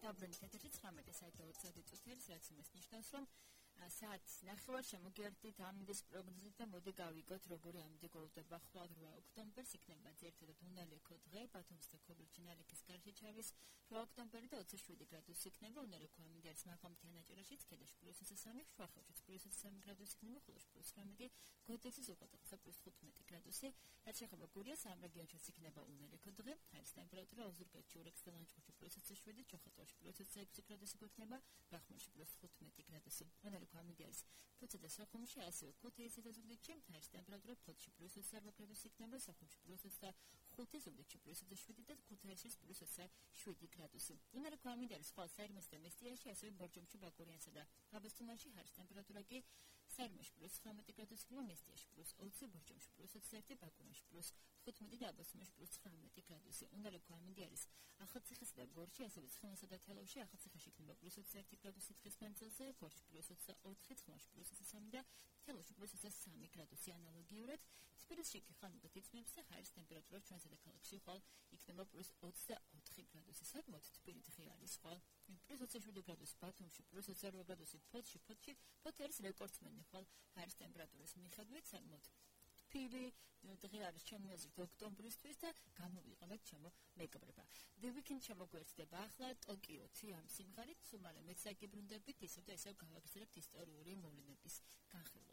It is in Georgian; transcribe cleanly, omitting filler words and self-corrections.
დაბრუნდით ეთერში 19:20 რაც იმას ნიშნავს, რომ საათის ნახევარს შემოგიერთდით ამინდის პროგნოზით და მოდი გავიგოთ, როგორი ამინდი გოლდება ხვალ 8 ოქტომბერს იქნება ძირითადად უნალექო დღე, ბათუმის და ქობულეთში ნალექის გარშე ჩავის 8 ოქტომბერი და 27 გრადუსი იქნება, უნალექო ამინდი არის მაღალმთიან ნაწილშიც, ქედაში +3, შუახევშიც +3 გრადუსი იქნება, ხოლო +9, გოდექსის უღელტეხილზე +15 გრადუსი. რაც შეეხება გურიას, ამ რეგიონშიც იქნება უნალექო დღე, ჰაერის ტემპერატურა ოზურგეთში, ურექსი და ლანჩხუთში +7, ჩოხატაურში +6 გრადუსი გვექნება, ბახმარში +15 გრადუსი. უნალექო ამინდი არის ფოთსა და სოხუმში, ასევე ქუთაისსა და ზუგდიდში, ჰაერის ტემპერატურა ფოთში +20 გრადუსი იქნება, სოხუმში +25, ზუგდიდში +7 და ქუთაისში +7 გრადუსი. უნალექო ამინდი არის ხვალ საირმესა და მესტიაში, ასევე ბორჯომში, ბაკურიანსა და აბასთუმანში, ჰაერის ტემპერატურა კი საირმეში +19 გრადუსი იქნება, მესტიაში +20, ბორჯომში +21, ბაკურიანში +15 და აბასთუმანში +19 გრადუსი. უნალექო ამინდი არის ახალციხესა და გორში, ასევე ცხენოსა და თელავში, ახალციხეში იქნება +21 გრადუსი ცხის მანძილზე, გორში +24, ცხენოში +3 და თელავში +3 გრადუსი ანალოგიურად. თბილისში კი ხანმოკლედ იწმებს და ჰაერის ტემპერატურა ჩვენსა და ქალაქში ხვალ იქნება +24 გრადუსი. საკმაოდ თბილი დღე არის ხვალ +27 გრადუსი ბათუმში, +28 გრადუსი ფოთში არის რეკორდსმენი ხვალ ჰაერის ტემპერატურის მიხედვით, საკმაოდ თბილი დღე არის ჩემი აზრით ოქტომბრისთვის და გამოვიყენეთ ჩემო მეგობრებო. The Weekend შემოგვერთდება ახლა ტოკიოთი ამ სიმღერით, სულ მალე მეც აგიბრუნდებით, ისევ და ისევ გავაგრძელებთ ისტორიული მოვლენების განხილვა.